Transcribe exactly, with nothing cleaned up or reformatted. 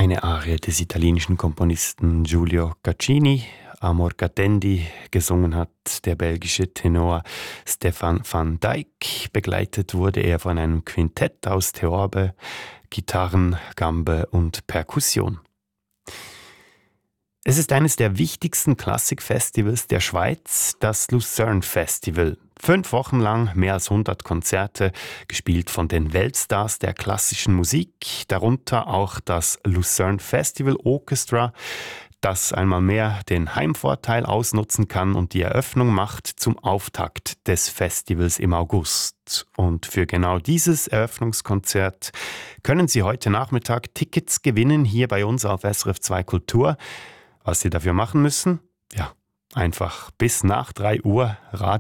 Eine Arie des italienischen Komponisten Giulio Caccini. Amor Catendi gesungen hat der belgische Tenor Stefan van Dyck. Begleitet wurde er von einem Quintett aus Theorbe, Gitarren, Gambe und Perkussion. Es ist eines der wichtigsten Klassikfestivals der Schweiz, das Lucerne Festival. Fünf Wochen lang mehr als hundert Konzerte, gespielt von den Weltstars der klassischen Musik, darunter auch das Lucerne Festival Orchestra, das einmal mehr den Heimvorteil ausnutzen kann und die Eröffnung macht zum Auftakt des Festivals im August. Und für genau dieses Eröffnungskonzert können Sie heute Nachmittag Tickets gewinnen, hier bei uns auf S R F zwei Kultur. Was Sie dafür machen müssen? Ja, einfach bis nach drei Uhr Radio